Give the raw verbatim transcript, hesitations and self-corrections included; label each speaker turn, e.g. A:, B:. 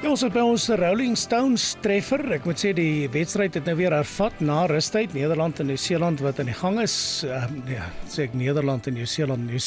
A: Ja, ons het by ons Rolling Stones treffer. Ek moet sê die wedstryd het nou weer hervat na rustyd. Nederland en Nieu-Seeland wat aan die gang is. Uh, ja, sê ek Nederland en Nieu-Seeland.